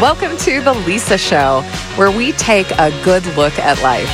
Welcome to The Lisa Show, where we take a good look at life.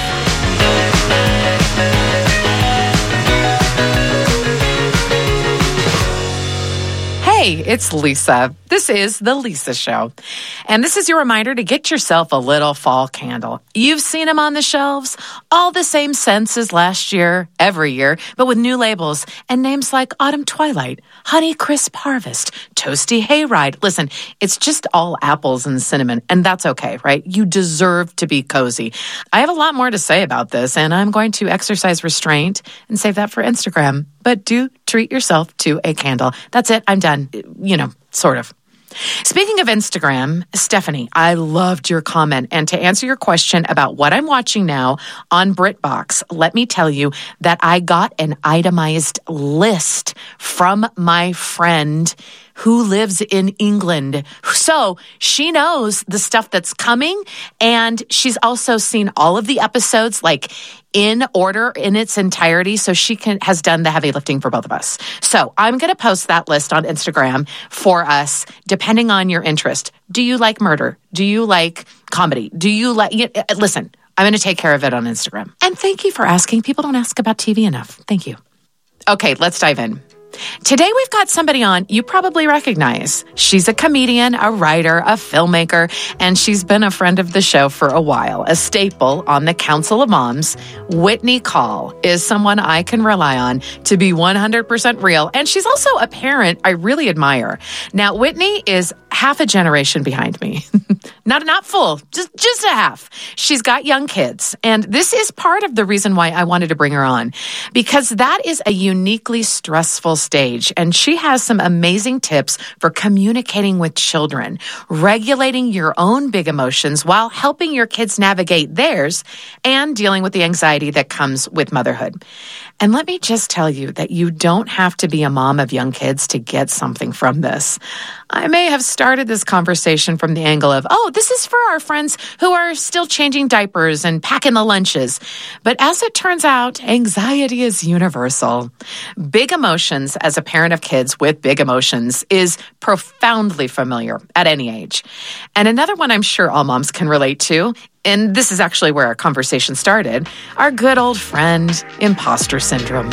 Hey, it's Lisa. This is The Lisa Show. And this is your reminder to get yourself a little fall candle. You've seen them on the shelves, all the same scents as last year, every year, but with new labels and names like Autumn Twilight, Honey Crisp Harvest, Toasty Hayride. Listen, it's just all apples and cinnamon, and that's okay, right? You deserve to be cozy. I have a lot more to say about this, and I'm going to exercise restraint and save that for Instagram. But do treat yourself to a candle. That's it. I'm done. Sort of. Speaking of Instagram, Stephanie, I loved your comment. And to answer your question about what I'm watching now on BritBox, let me tell you that I got an itemized list from my friend who lives in England. So she knows the stuff that's coming, and she's also seen all of the episodes, like in order in its entirety. So she has done the heavy lifting for both of us. So I'm going to post that list on Instagram for us, depending on your interest. Do you like murder? Do you like comedy? Do you like, listen, I'm going to take care of it on Instagram. And thank you for asking. People don't ask about TV enough. Thank you. Okay, let's dive in. Today, we've got somebody on you probably recognize. She's a comedian, a writer, a filmmaker, and she's been a friend of the show for a while, a staple on the Council of Moms. Whitney Call is someone I can rely on to be 100% real, and she's also a parent I really admire. Now, Whitney is half a generation behind me. Not full, just a half. She's got young kids, and this is part of the reason why I wanted to bring her on, because that is a uniquely stressful stage, and she has some amazing tips for communicating with children, regulating your own big emotions while helping your kids navigate theirs, and dealing with the anxiety that comes with motherhood. And let me just tell you that you don't have to be a mom of young kids to get something from this. I may have started this conversation from the angle of, this is for our friends who are still changing diapers and packing the lunches. But as it turns out, anxiety is universal. Big emotions as a parent of kids with big emotions is profoundly familiar at any age. And another one I'm sure all moms can relate to, and this is actually where our conversation started, our good old friend, imposter syndrome.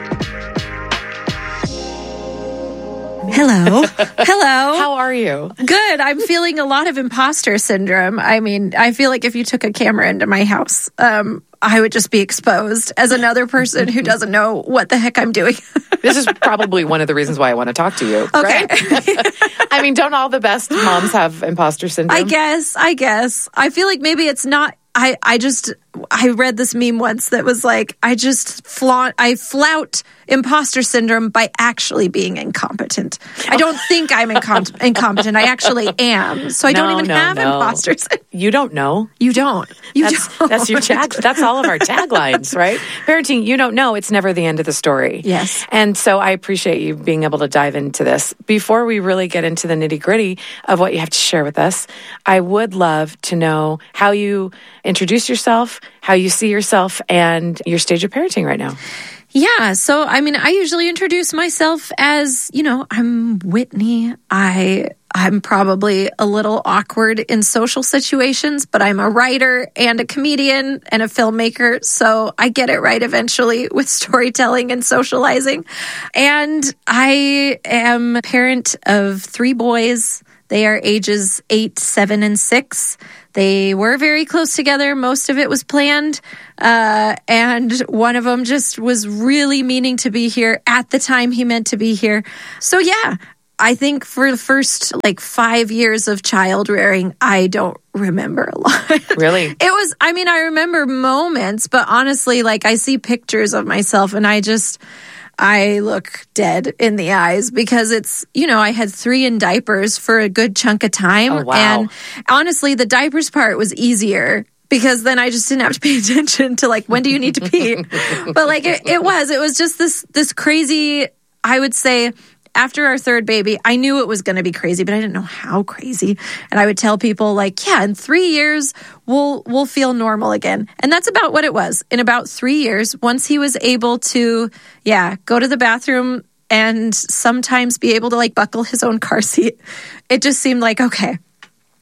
Hello. Hello. How are you? Good. I'm feeling a lot of imposter syndrome. I mean, I feel like if you took a camera into my house, I would just be exposed as another person who doesn't know what the heck I'm doing. This is probably one of the reasons why I want to talk to you, okay. Right? I mean, don't all the best moms have imposter syndrome? I guess. I feel like maybe it's not. I read this meme once that was like, I flout imposter syndrome by actually being incompetent. I don't think I'm incompetent. I actually am. So I don't even have imposter syndrome. You don't know? You don't. That's your tag. That's all of our taglines, right? Parenting, you don't know. It's never the end of the story. Yes. And so I appreciate you being able to dive into this. Before we really get into the nitty gritty of what you have to share with us, I would love to know how you introduce yourself, how you see yourself, and your stage of parenting right now. Yeah. So, I mean, I usually introduce myself as, I'm Whitney. I'm probably a little awkward in social situations, but I'm a writer and a comedian and a filmmaker. So I get it right eventually with storytelling and socializing. And I am a parent of 3 boys. They are ages 8, 7, and 6. They were very close together. Most of it was planned. And one of them just was really meaning to be here at the time he meant to be here. So yeah, I think for the first 5 years of child rearing, I don't remember a lot. Really? I remember moments, but honestly, I see pictures of myself and I look dead in the eyes because it's, I had 3 in diapers for a good chunk of time. Oh, wow. And honestly, the diapers part was easier because then I just didn't have to pay attention to when do you need to pee? But it was just this crazy, I would say, after our 3rd baby, I knew it was going to be crazy, but I didn't know how crazy. And I would tell people in 3 years, we'll feel normal again. And that's about what it was. In about 3 years, once he was able to, go to the bathroom and sometimes be able to buckle his own car seat, it just seemed like, okay,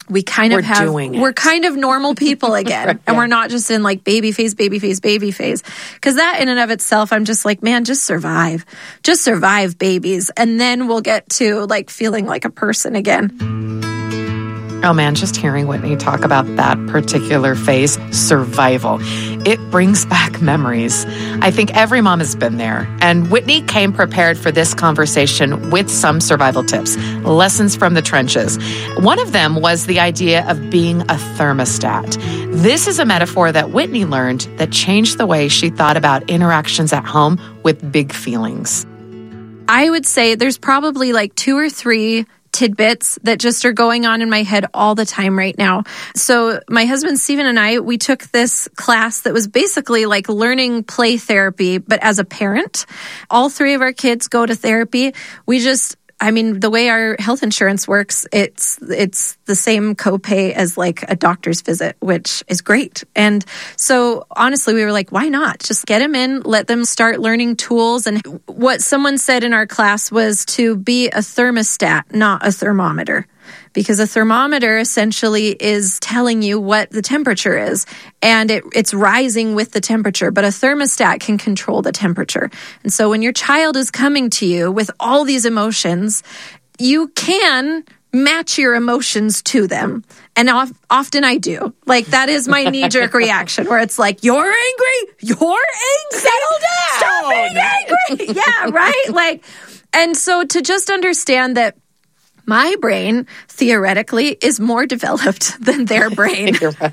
we kind of we're kind of normal people again. Right, and we're not just in like baby phase. Because that in and of itself, I'm just like, man, just survive babies. And then we'll get to like feeling like a person again. Oh man, just hearing Whitney talk about that particular phase, survival, it brings back memories. I think every mom has been there. And Whitney came prepared for this conversation with some survival tips, lessons from the trenches. One of them was the idea of being a thermostat. This is a metaphor that Whitney learned that changed the way she thought about interactions at home with big feelings. I would say there's probably like 2 or 3 tidbits that just are going on in my head all the time right now. So my husband, Stephen, and I, we took this class that was basically like learning play therapy, but as a parent. All 3 of our kids go to therapy. The way our health insurance works, it's the same copay as like a doctor's visit, which is great. And so honestly, we were like, why not? Just get them in, let them start learning tools. And what someone said in our class was to be a thermostat, not a thermometer. Because a thermometer essentially is telling you what the temperature is, and it's rising with the temperature, but a thermostat can control the temperature. And so when your child is coming to you with all these emotions, you can match your emotions to them. And often I do. Like, that is my knee-jerk reaction, where it's like, you're angry, settle down, stop being angry. Yeah, right? Like, and so to just understand that my brain, theoretically, is more developed than their brain. And so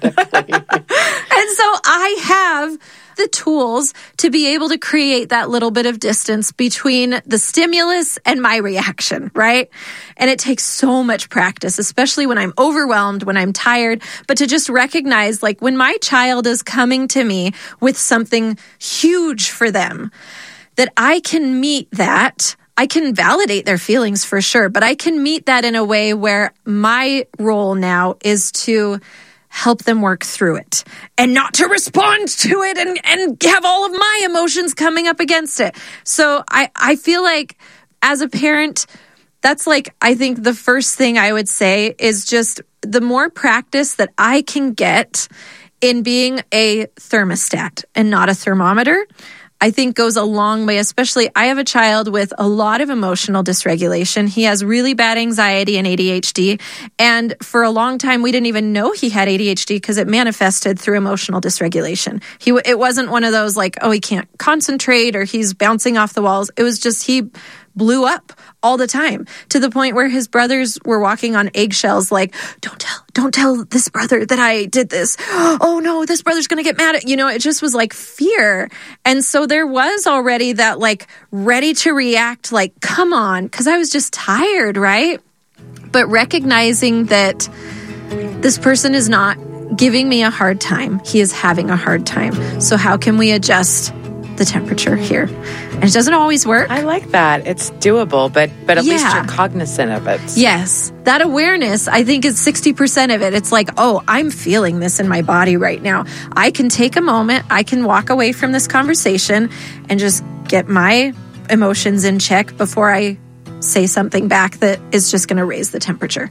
I have the tools to be able to create that little bit of distance between the stimulus and my reaction, right? And it takes so much practice, especially when I'm overwhelmed, when I'm tired, but to just recognize, like, when my child is coming to me with something huge for them, that I can meet that. I can validate their feelings for sure, but I can meet that in a way where my role now is to help them work through it and not to respond to it and have all of my emotions coming up against it. So I feel like as a parent, that's like, I think the first thing I would say is just the more practice that I can get in being a thermostat and not a thermometer, I think goes a long way. Especially, I have a child with a lot of emotional dysregulation. He has really bad anxiety and ADHD. And for a long time, we didn't even know he had ADHD because it manifested through emotional dysregulation. It wasn't one of those like, oh, he can't concentrate or he's bouncing off the walls. It was just he blew up all the time, to the point where his brothers were walking on eggshells like, don't tell this brother that I did this. Oh no, this brother's going to get mad at, it just was like fear. And so there was already that like ready to react, like, come on, because I was just tired, right? But recognizing that this person is not giving me a hard time. He is having a hard time. So how can we adjust the temperature here? And it doesn't always work. I like that. It's doable, but at least you're cognizant of it. Yes. That awareness, I think, is 60% of it. It's like, oh, I'm feeling this in my body right now. I can take a moment. I can walk away from this conversation and just get my emotions in check before I say something back that is just going to raise the temperature.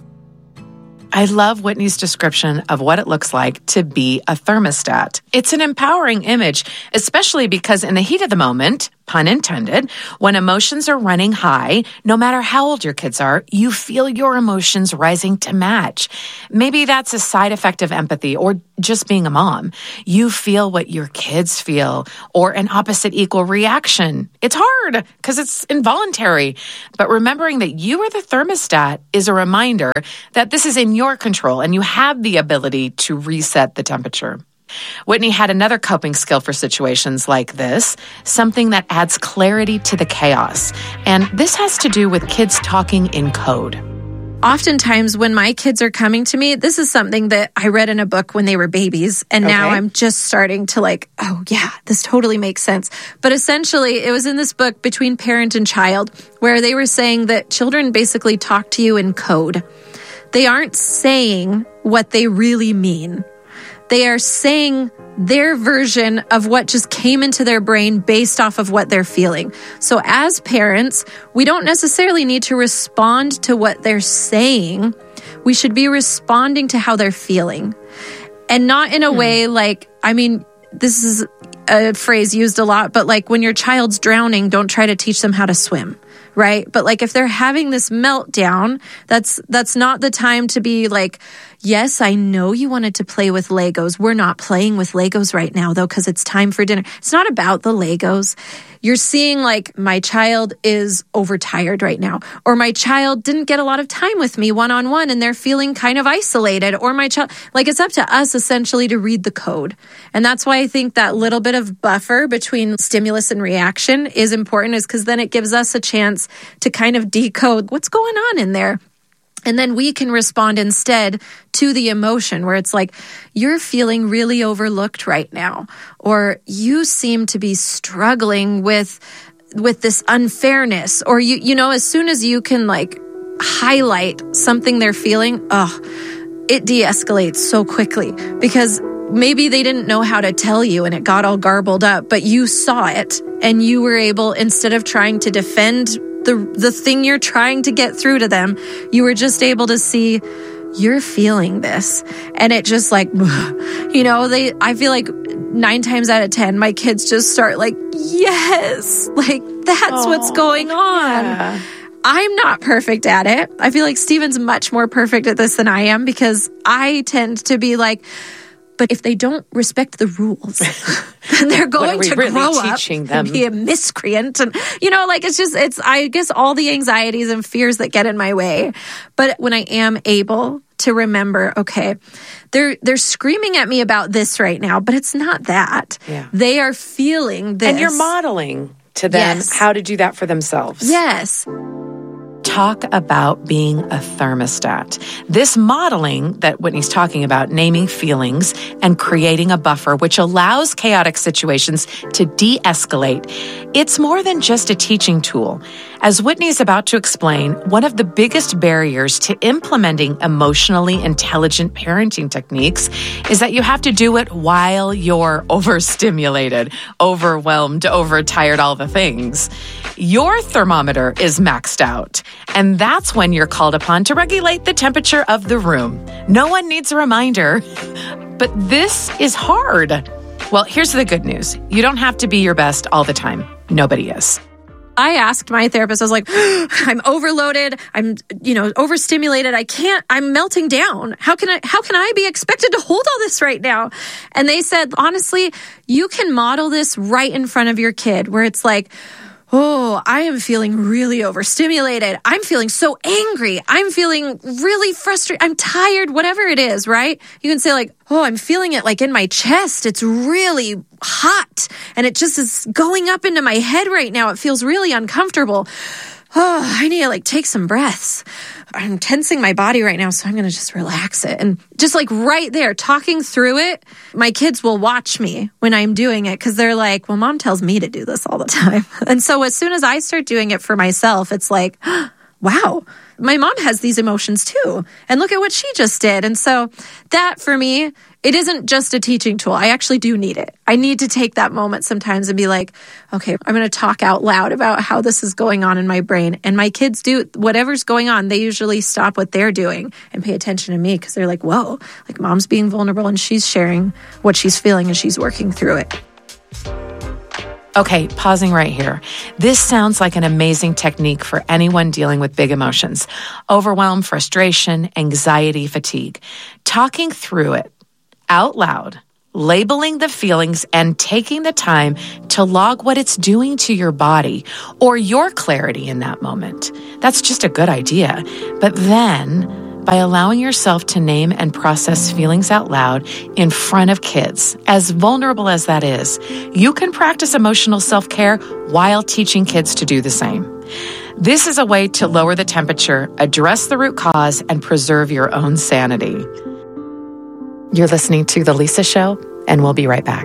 I love Whitney's description of what it looks like to be a thermostat. It's an empowering image, especially because in the heat of the moment, pun intended, when emotions are running high, no matter how old your kids are, you feel your emotions rising to match. Maybe that's a side effect of empathy or just being a mom. You feel what your kids feel, or an opposite equal reaction. It's hard because it's involuntary. But remembering that you are the thermostat is a reminder that this is in your control and you have the ability to reset the temperature. Whitney had another coping skill for situations like this, something that adds clarity to the chaos. And this has to do with kids talking in code. Oftentimes when my kids are coming to me, this is something that I read in a book when they were babies. And now I'm just starting to like, oh yeah, this totally makes sense. But essentially it was in this book, Between Parent and Child, where they were saying that children basically talk to you in code. They aren't saying what they really mean. They are saying their version of what just came into their brain based off of what they're feeling. So as parents, we don't necessarily need to respond to what they're saying. we should be responding to how they're feeling. And not in a way like, I mean, this is a phrase used a lot, but like when your child's drowning, don't try to teach them how to swim, right? But like if they're having this meltdown, that's not the time to be like, yes, I know you wanted to play with Legos. We're not playing with Legos right now though, because it's time for dinner. It's not about the Legos. You're seeing like, my child is overtired right now, or my child didn't get a lot of time with me one-on-one and they're feeling kind of isolated, or my child, like it's up to us essentially to read the code. And that's why I think that little bit of buffer between stimulus and reaction is important, is because then it gives us a chance to kind of decode what's going on in there. And then we can respond instead to the emotion where it's like, you're feeling really overlooked right now, or you seem to be struggling with this unfairness, or you know, as soon as you can like highlight something they're feeling, it de-escalates so quickly, because maybe they didn't know how to tell you and it got all garbled up, but you saw it and you were able, instead of trying to defend the thing you're trying to get through to them, you were just able to see, you're feeling this. And it just like, you know, I feel like 9 times out of 10, my kids just start like, yes, like that's what's going on. Yeah. I'm not perfect at it. I feel like Steven's much more perfect at this than I am, because I tend to be like, but if they don't respect the rules, then they're going to really grow up and be a miscreant. And, you know, like it's, I guess, all the anxieties and fears that get in my way. But when I am able to remember, okay, they're screaming at me about this right now, but it's not that. Yeah. They are feeling this. And you're modeling to them how to do that for themselves. Yes. Talk about being a thermostat. This modeling that Whitney's talking about, naming feelings and creating a buffer which allows chaotic situations to de-escalate, it's more than just a teaching tool. As Whitney's about to explain, one of the biggest barriers to implementing emotionally intelligent parenting techniques is that you have to do it while you're overstimulated, overwhelmed, overtired, all the things. Your thermometer is maxed out, and that's when you're called upon to regulate the temperature of the room. No one needs a reminder, but this is hard. Well, here's the good news. You don't have to be your best all the time. Nobody is. I asked my therapist, I was like, I'm overloaded. I'm, overstimulated. I'm melting down. How can I be expected to hold all this right now? And they said, honestly, you can model this right in front of your kid, where it's like, oh, I am feeling really overstimulated. I'm feeling so angry. I'm feeling really frustrated. I'm tired, whatever it is, right? You can say like, oh, I'm feeling it like in my chest. It's really hot and it just is going up into my head right now. It feels really uncomfortable. Oh, I need to like take some breaths. I'm tensing my body right now, so I'm going to just relax it. And just like right there, talking through it, my kids will watch me when I'm doing it, because they're like, well, mom tells me to do this all the time. And so as soon as I start doing it for myself, it's like, wow, my mom has these emotions too. And look at what she just did. And so that for me, it isn't just a teaching tool. I actually do need it. I need to take that moment sometimes and be like, okay, I'm going to talk out loud about how this is going on in my brain. And my kids do whatever's going on. They usually stop what they're doing and pay attention to me, because they're like, whoa, like mom's being vulnerable and she's sharing what she's feeling and she's working through it. Okay, pausing right here. This sounds like an amazing technique for anyone dealing with big emotions: overwhelm, frustration, anxiety, fatigue. Talking through it out loud, labeling the feelings, and taking the time to log what it's doing to your body or your clarity in that moment. That's just a good idea. But then, by allowing yourself to name and process feelings out loud in front of kids, as vulnerable as that is, you can practice emotional self-care while teaching kids to do the same. This is a way to lower the temperature, address the root cause, and preserve your own sanity. You're listening to The Lisa Show, and we'll be right back.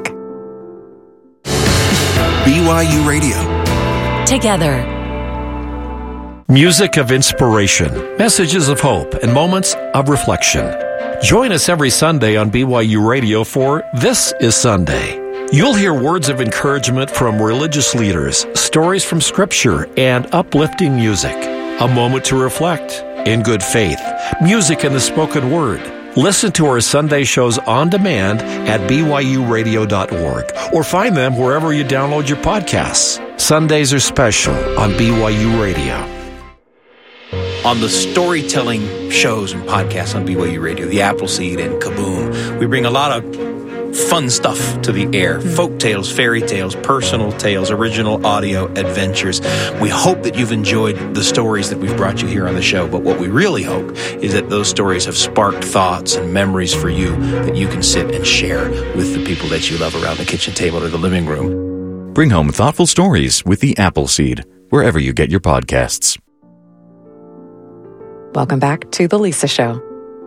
BYU Radio. Together. Music of inspiration, messages of hope, and moments of reflection. Join us every Sunday on BYU Radio for This is Sunday. You'll hear words of encouragement from religious leaders, stories from Scripture, and uplifting music. A moment to reflect, In Good Faith, music and the spoken word. Listen to our Sunday shows on demand at byuradio.org or find them wherever you download your podcasts. Sundays are special on BYU Radio. On the storytelling shows and podcasts on BYU Radio, the Appleseed and Kaboom, we bring a lot of fun stuff to the air. Folk tales, fairy tales, personal tales, original audio adventures. We hope that you've enjoyed the stories that we've brought you here on the show, but what we really hope is that those stories have sparked thoughts and memories for you that you can sit and share with the people that you love around the kitchen table or the living room. Bring home thoughtful stories with the Appleseed, wherever you get your podcasts. Welcome back to The Lisa Show.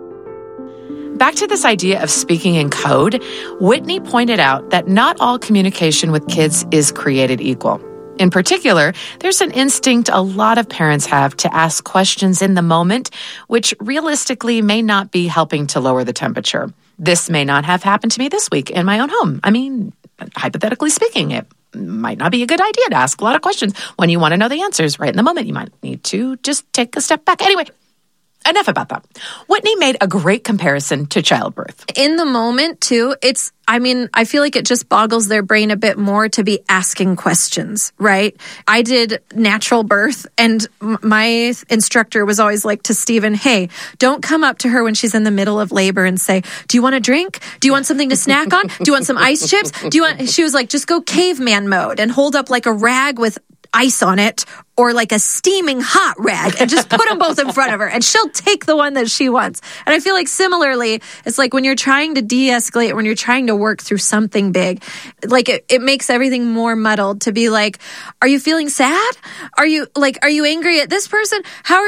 Back to this idea of speaking in code, Whitney pointed out that not all communication with kids is created equal. In particular, there's an instinct a lot of parents have to ask questions in the moment, which realistically may not be helping to lower the temperature. This may not have happened to me this week in my own home. I mean, hypothetically speaking, it might not be a good idea to ask a lot of questions when you want to know the answers right in the moment. You might need to just take a step back. Anyway, enough about that. Whitney made a great comparison to childbirth. In the moment, too, I feel like it just boggles their brain a bit more to be asking questions, right? I did natural birth, and my instructor was always like to Stephen, hey, don't come up to her when she's in the middle of labor and say, do you want a drink? Do you want something to snack on? Do you want some ice chips? She was like, just go caveman mode and hold up like a rag with ice on it or like a steaming hot rag and just put them both in front of her and she'll take the one that she wants. And I feel like similarly, it's like when you're trying to de-escalate, when you're trying to work through something big, like it makes everything more muddled to be like, are you feeling sad? Are you angry at this person?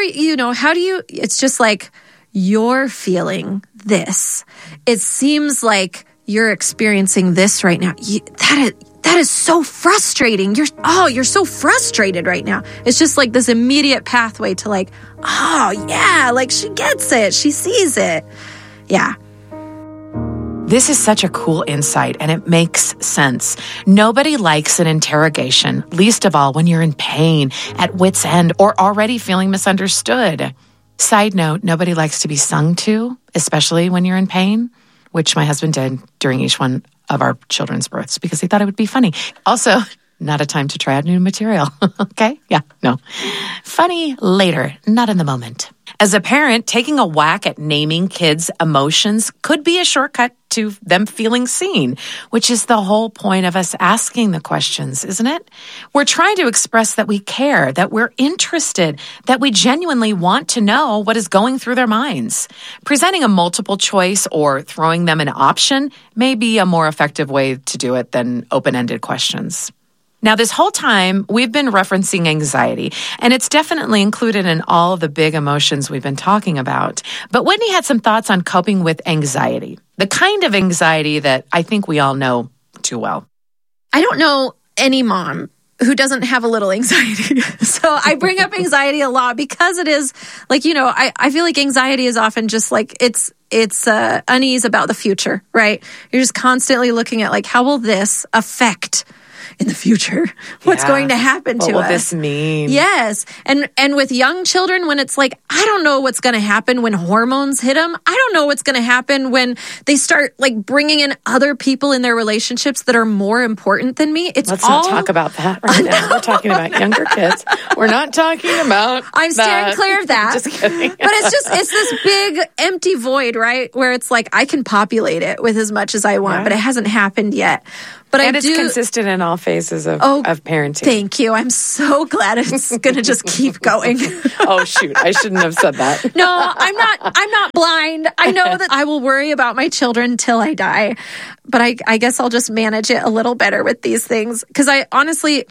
It's just like, you're feeling this. It seems like you're experiencing this right now. That is so frustrating. You're so frustrated right now. It's just like this immediate pathway to like, oh yeah, like she gets it. She sees it. Yeah. This is such a cool insight, and it makes sense. Nobody likes an interrogation, least of all when you're in pain, at wit's end, or already feeling misunderstood. Side note, nobody likes to be sung to, especially when you're in pain, which my husband did during each one of our children's births because he thought it would be funny. Also, not a time to try out new material. Okay? Yeah, no. Funny later, not in the moment. As a parent, taking a whack at naming kids' emotions could be a shortcut to them feeling seen, which is the whole point of us asking the questions, isn't it? We're trying to express that we care, that we're interested, that we genuinely want to know what is going through their minds. Presenting a multiple choice or throwing them an option may be a more effective way to do it than open-ended questions. Now, this whole time, we've been referencing anxiety, and it's definitely included in all of the big emotions we've been talking about. But Whitney had some thoughts on coping with anxiety, the kind of anxiety that I think we all know too well. I don't know any mom who doesn't have a little anxiety. So I bring up anxiety a lot because it is like, I feel like anxiety is often just like it's unease about the future, right? You're just constantly looking at like, how will this affect in the future? What's going to happen to us? What will this mean? Yes. And with young children, when it's like, I don't know what's going to happen when hormones hit them. I don't know what's going to happen when they start like bringing in other people in their relationships that are more important than me. Let's not talk about that right now. We're talking about younger kids. We're not talking about I'm steering clear of that. Just kidding. But it's this big empty void, right? Where it's like, I can populate it with as much as I want, but it hasn't happened yet. But it's consistent in all phases of parenting. Thank you. I'm so glad it's going to just keep going. Oh, shoot. I shouldn't have said that. No, I'm not blind. I know that I will worry about my children till I die. But I guess I'll just manage it a little better with these things. Because I honestly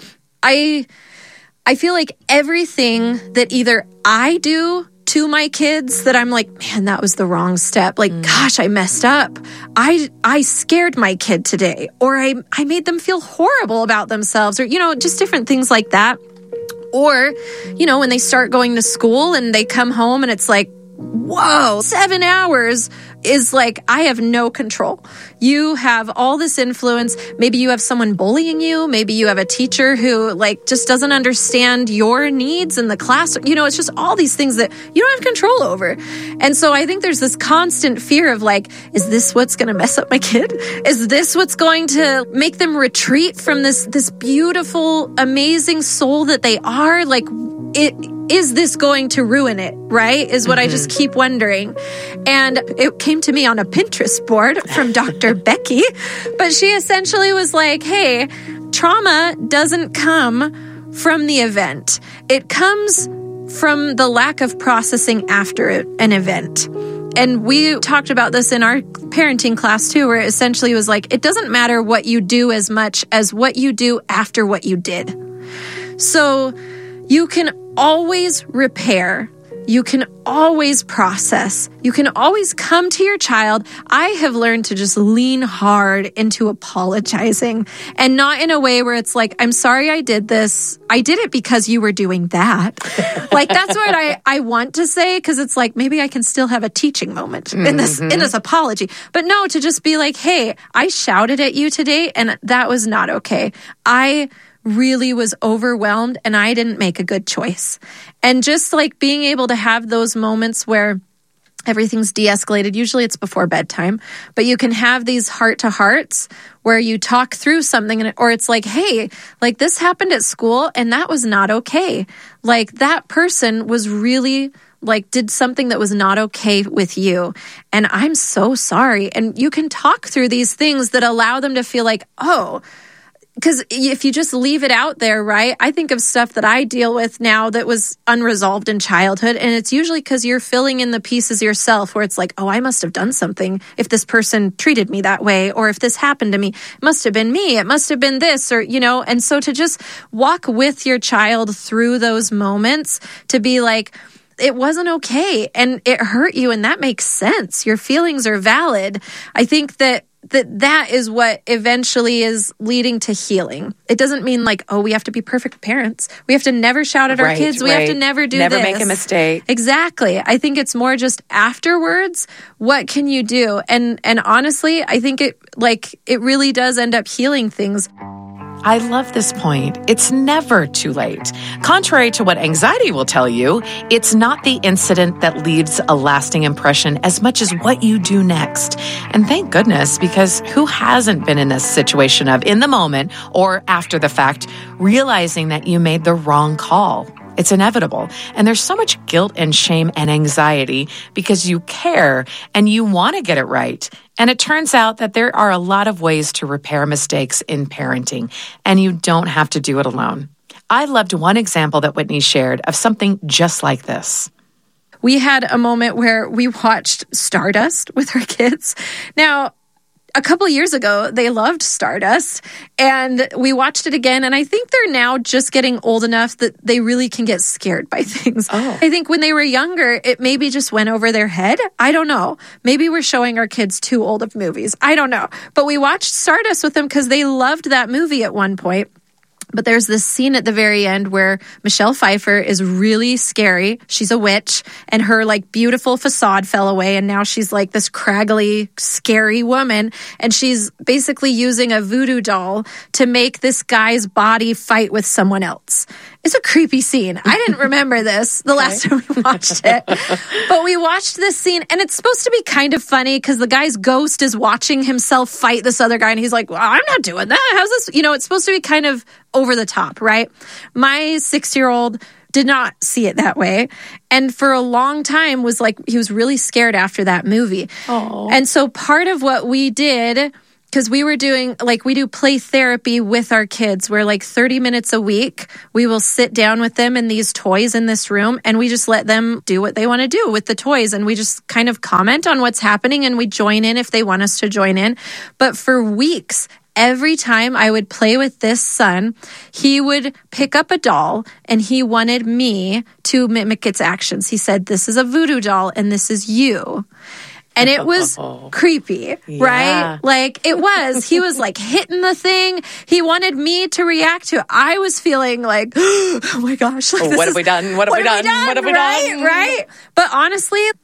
feel like everything that either I do to my kids that I'm like, man, that was the wrong step. Like, gosh, I messed up. I scared my kid today, or I made them feel horrible about themselves, or, just different things like that. Or, when they start going to school and they come home and it's like, whoa, 7 hours is like, I have no control. You have all this influence. Maybe you have someone bullying you. Maybe you have a teacher who like just doesn't understand your needs in the class. You know, it's just all these things that you don't have control over. And so I think there's this constant fear of like, is this what's going to mess up my kid? Is this what's going to make them retreat from this beautiful, amazing soul that they are? Like, is this going to ruin it, right? Is what I just keep wondering. And it came to me on a Pinterest board from Dr. Becky, but she essentially was like, hey, trauma doesn't come from the event. It comes from the lack of processing after an event. And we talked about this in our parenting class too, where it essentially was like, it doesn't matter what you do as much as what you do after what you did. So you can always repair. You can always process. You can always come to your child. I have learned to just lean hard into apologizing, and not in a way where it's like, I'm sorry I did this. I did it because you were doing that. Like, that's what I want to say, because it's like, maybe I can still have a teaching moment in this apology. But no, to just be like, hey, I shouted at you today and that was not okay. I really was overwhelmed and I didn't make a good choice. And just like being able to have those moments where everything's de-escalated. Usually it's before bedtime, but you can have these heart-to-hearts where you talk through something, or it's like, hey, like this happened at school and that was not okay. Like that person was really like did something that was not okay with you. And I'm so sorry. And you can talk through these things that allow them to feel like, oh, because if you just leave it out there, right? I think of stuff that I deal with now that was unresolved in childhood. And it's usually because you're filling in the pieces yourself where it's like, oh, I must have done something if this person treated me that way. Or if this happened to me, it must have been me. It must have been this, or, you know, and so to just walk with your child through those moments to be like, it wasn't okay and it hurt you. And that makes sense. Your feelings are valid. I think that is what eventually is leading to healing. It doesn't mean like, oh, we have to be perfect parents. We have to never shout at our kids. We have to never do this. Never make a mistake. Exactly. I think it's more just afterwards, what can you do? And honestly, I think it really does end up healing things. I love this point. It's never too late. Contrary to what anxiety will tell you, it's not the incident that leaves a lasting impression as much as what you do next. And thank goodness, because who hasn't been in this situation of in the moment or after the fact, realizing that you made the wrong call? It's inevitable. And there's so much guilt and shame and anxiety because you care and you want to get it right. And it turns out that there are a lot of ways to repair mistakes in parenting, and you don't have to do it alone. I loved one example that Whitney shared of something just like this. We had a moment where we watched Stardust with our kids. Now, a couple years ago, they loved Stardust, and we watched it again, and I think they're now just getting old enough that they really can get scared by things. Oh. I think when they were younger, it maybe just went over their head. I don't know. Maybe we're showing our kids too old of movies. I don't know. But we watched Stardust with them because they loved that movie at one point. But there's this scene at the very end where Michelle Pfeiffer is really scary. She's a witch, and her like beautiful facade fell away, and now she's like this craggly, scary woman, and she's basically using a voodoo doll to make this guy's body fight with someone else. It's a creepy scene. I didn't remember this the last time we watched it. But we watched this scene, and it's supposed to be kind of funny because the guy's ghost is watching himself fight this other guy, and he's like, well, I'm not doing that. How's this? You know, it's supposed to be kind of over the top, right? My 6-year-old did not see it that way. And for a long time was like, he was really scared after that movie. Aww. And so part of what we did, because we were doing, like, we do play therapy with our kids where like 30 minutes a week, we will sit down with them in these toys in this room and we just let them do what they want to do with the toys. And we just kind of comment on what's happening and we join in if they want us to join in. But for weeks, every time I would play with this son, he would pick up a doll and he wanted me to mimic its actions. He said, this is a voodoo doll and this is you. And it was creepy, right? Like it was. He was like hitting the thing. He wanted me to react to it. I was feeling like, oh my gosh. Like, what have we done? What have we done? What have we done? Right? But honestly,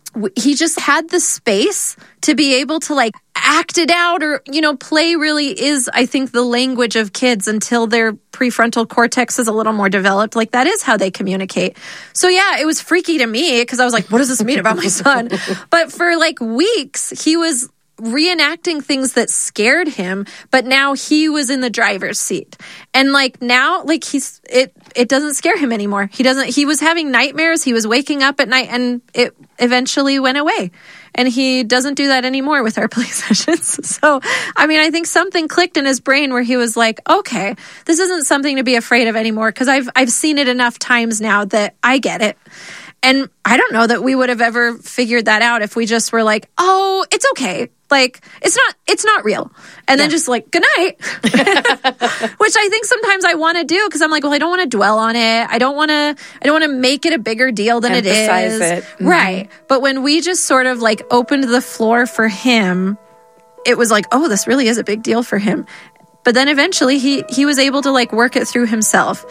he just had the space to be able to like act it out, or, you know, play really is, I think, the language of kids until their prefrontal cortex is a little more developed. Like that is how they communicate. So yeah, it was freaky to me because I was like, what does this mean about my son? But for like weeks, he was reenacting things that scared him, but now he was in the driver's seat. And like now, like it doesn't scare him anymore. He was having nightmares. He was waking up at night, and it eventually went away. And he doesn't do that anymore with our play sessions. So, I mean, I think something clicked in his brain where he was like, okay, this isn't something to be afraid of anymore, because I've seen it enough times now that I get it. And I don't know that we would have ever figured that out if we just were like, oh, it's okay. Like, it's not real. And then just like, good night. Which I think sometimes I want to do, because I'm like, well, I don't want to dwell on it. I don't want to make it a bigger deal than Emphasize it is. it. Right. But when we just sort of like opened the floor for him, it was like, oh, this really is a big deal for him. But then eventually he was able to like work it through himself.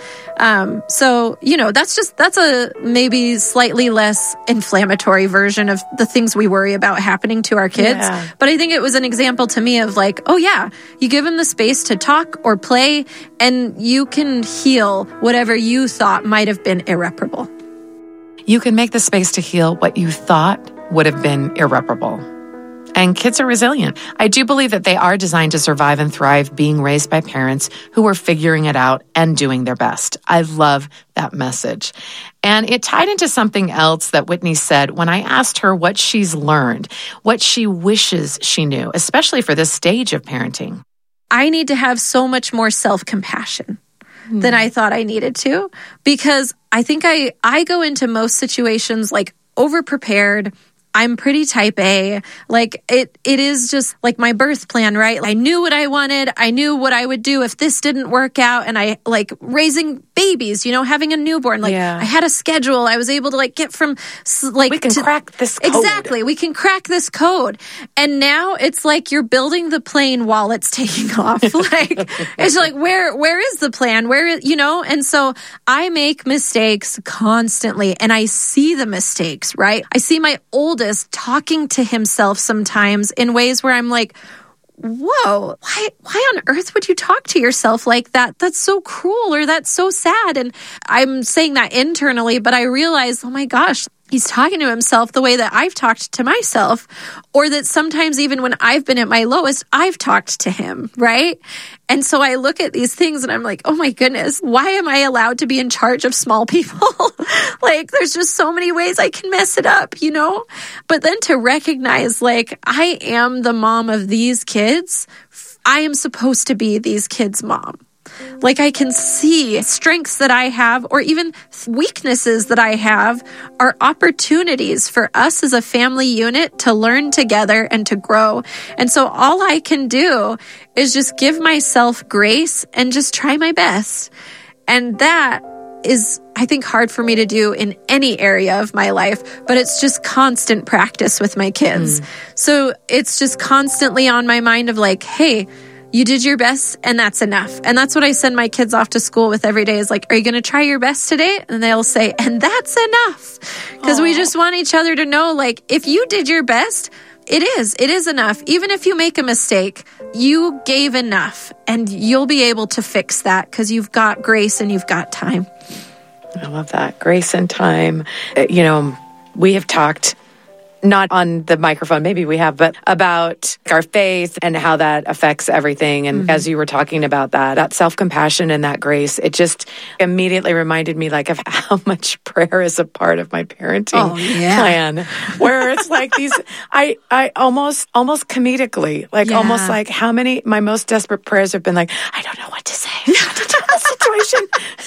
So, you know, that's a maybe slightly less inflammatory version of the things we worry about happening to our kids. Yeah. But I think it was an example to me of like, oh yeah, you give them the space to talk or play, and you can heal whatever you thought might have been irreparable. You can make the space to heal what you thought would have been irreparable. And kids are resilient. I do believe that they are designed to survive and thrive being raised by parents who are figuring it out and doing their best. I love that message. And it tied into something else that Whitney said when I asked her what she's learned, what she wishes she knew, especially for this stage of parenting. I need to have so much more self-compassion than I thought I needed to, because I think I go into most situations like over-prepared. I'm pretty type A. Like it is just like my birth plan, right? I knew what I wanted. I knew what I would do if this didn't work out. And I like raising babies, you know, having a newborn. Like I had a schedule. I was able to like get from like we can crack this code. Exactly. We can crack this code. And now it's like you're building the plane while it's taking off. Like it's like where is the plan? Where is, you know? And so I make mistakes constantly, and I see the mistakes, right? I see my oldest talking to himself sometimes in ways where I'm like, whoa, why on earth would you talk to yourself like that? That's so cruel, or that's so sad. And I'm saying that internally, but I realize, oh my gosh, he's talking to himself the way that I've talked to myself, or that sometimes even when I've been at my lowest, I've talked to him, right? And so I look at these things and I'm like, oh my goodness, why am I allowed to be in charge of small people? Like, there's just so many ways I can mess it up, you know? But then to recognize, like, I am the mom of these kids. I am supposed to be these kids' mom. Like, I can see strengths that I have, or even weaknesses that I have, are opportunities for us as a family unit to learn together and to grow. And so all I can do is just give myself grace and just try my best. And that is, I think, hard for me to do in any area of my life, but it's just constant practice with my kids. So it's just constantly on my mind of like, hey, you did your best, and that's enough. And that's what I send my kids off to school with every day is like, are you going to try your best today? And they'll say, and that's enough. Because we just want each other to know, like, if you did your best, it is enough. Even if you make a mistake, you gave enough, and you'll be able to fix that because you've got grace and you've got time. I love that. Grace and time. You know, we have talked, not on the microphone, maybe we have, but about our faith and how that affects everything. And as you were talking about that self-compassion and that grace, it just immediately reminded me like of how much prayer is a part of my parenting plan, where it's like these, I almost comedically, like almost like how many, my most desperate prayers have been like, I don't know what to say. Situation.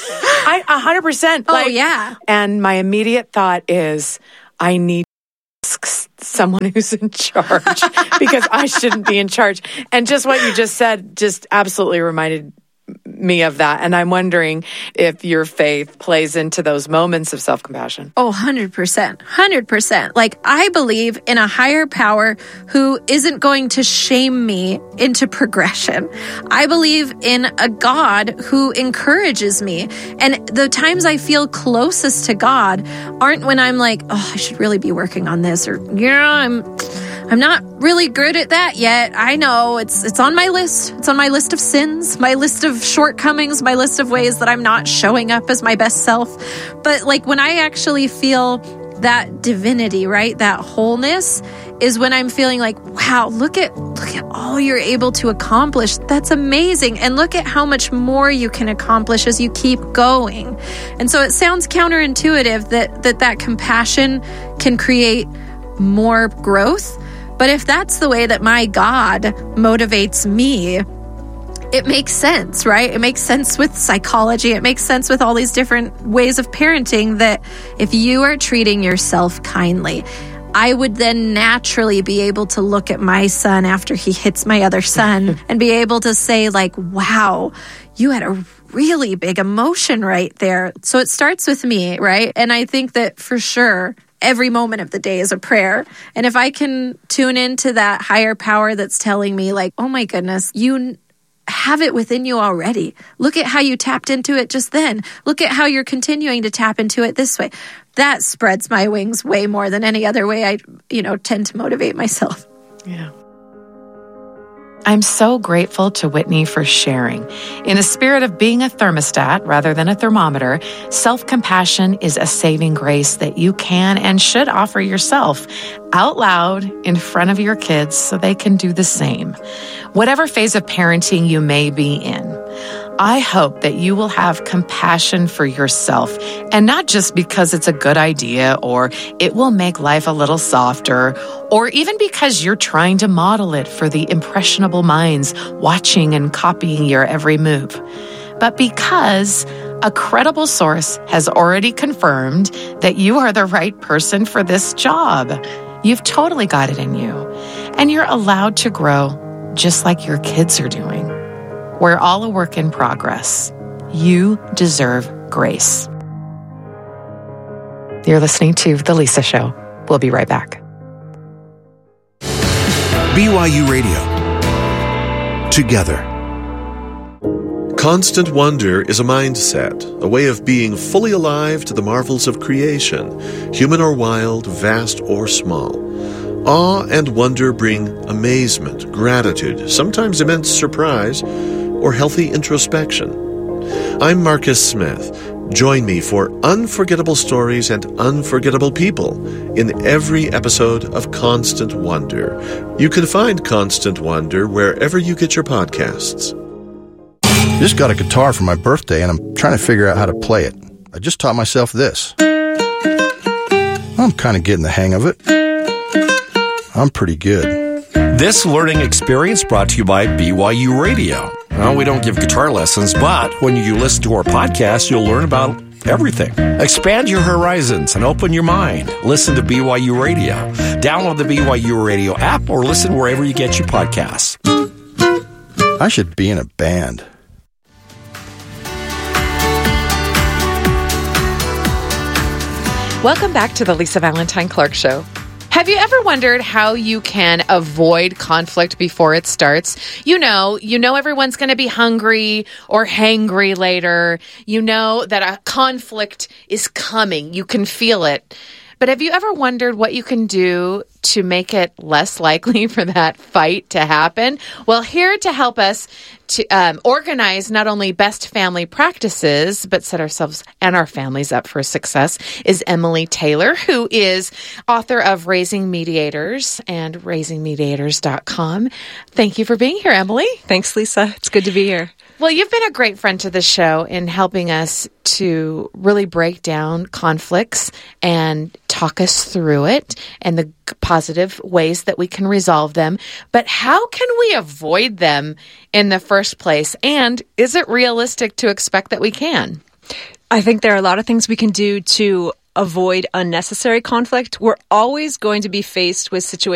100%. Like, and my immediate thought is, I need someone who's in charge because I shouldn't be in charge. And just what you just said just absolutely reminded me of that. And I'm wondering if your faith plays into those moments of self-compassion. Oh, 100%. 100%. Like, I believe in a higher power who isn't going to shame me into progression. I believe in a God who encourages me. And the times I feel closest to God aren't when I'm like, oh, I should really be working on this, or, I'm not really good at that yet. I know it's on my list. It's on my list of sins, my list of shortcomings, my list of ways that I'm not showing up as my best self. But like, when I actually feel that divinity, right? That wholeness is when I'm feeling like, wow, look at all you're able to accomplish. That's amazing. And look at how much more you can accomplish as you keep going. And so it sounds counterintuitive that compassion can create more growth. But if that's the way that my God motivates me, it makes sense, right? It makes sense with psychology. It makes sense with all these different ways of parenting, that if you are treating yourself kindly, I would then naturally be able to look at my son after he hits my other son and be able to say, like, wow, you had a really big emotion right there. So it starts with me, right? And I think that for sure, every moment of the day is a prayer. And if I can tune into that higher power that's telling me, like, oh my goodness, you have it within you already. Look at how you tapped into it just then. Look at how you're continuing to tap into it this way. That spreads my wings way more than any other way I, tend to motivate myself. Yeah. I'm so grateful to Whitney for sharing. In a spirit of being a thermostat rather than a thermometer, self-compassion is a saving grace that you can and should offer yourself out loud in front of your kids so they can do the same. Whatever phase of parenting you may be in, I hope that you will have compassion for yourself, and not just because it's a good idea or it will make life a little softer, or even because you're trying to model it for the impressionable minds watching and copying your every move, but because a credible source has already confirmed that you are the right person for this job. You've totally got it in you, and you're allowed to grow just like your kids are doing. We're all a work in progress. You deserve grace. You're listening to The Lisa Show. We'll be right back. BYU Radio. Together. Constant wonder is a mindset, a way of being fully alive to the marvels of creation, human or wild, vast or small. Awe and wonder bring amazement, gratitude, sometimes immense surprise, or healthy introspection. I'm Marcus Smith. Join me for unforgettable stories and unforgettable people in every episode of Constant Wonder. You can find Constant Wonder wherever you get your podcasts. Just got a guitar for my birthday, and I'm trying to figure out how to play it. I just taught myself this. I'm kind of getting the hang of it. I'm pretty good. This learning experience brought to you by BYU Radio. Well, we don't give guitar lessons, but when you listen to our podcast, you'll learn about everything. Expand your horizons and open your mind. Listen to BYU Radio. Download the BYU Radio app or listen wherever you get your podcasts. I should be in a band. Welcome back to the Lisa Valentine Clark Show. Have you ever wondered how you can avoid conflict before it starts? You know everyone's going to be hungry or hangry later. You know that a conflict is coming. You can feel it. But have you ever wondered what you can do to make it less likely for that fight to happen? Well, here to help us to organize not only best family practices, but set ourselves and our families up for success is Emily Taylor, who is author of Raising Mediators and raisingmediators.com. Thank you for being here, Emily. Thanks, Lisa. It's good to be here. Well, you've been a great friend to the show in helping us to really break down conflicts and talk us through it and the positive ways that we can resolve them. But how can we avoid them in the first place? And is it realistic to expect that we can? I think there are a lot of things we can do to avoid unnecessary conflict. We're always going to be faced with situations